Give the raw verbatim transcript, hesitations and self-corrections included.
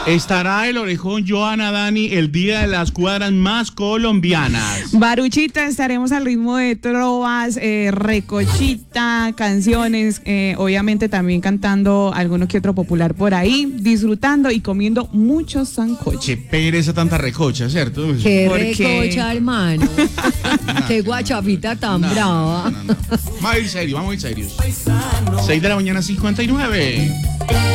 Estará el orejón Joana Dani el día de las cuadras más colombianas. Baruchita, estaremos al ritmo de trovas, eh, recochita, canciones, eh, obviamente también cantando alguno que otro popular por ahí, disfrutando y comiendo muchos sancoches. Qué pereza tanta recocha, ¿cierto? Qué Porque- recocha, hermano. Qué guachapita tan No, brava. no, no, no. Vamos a ir serios, vamos a ir serios. seis de la mañana, cincuenta y nueve.